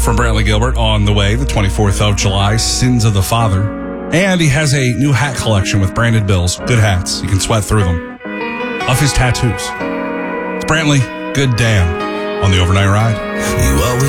from Brantley Gilbert on the way, the 24th of July, Sins of the Father. And he has a new hat collection with branded bills. Good hats. You can sweat through them. Of his tattoos. It's Brantley, Good Damn on the Overnight Ride. You always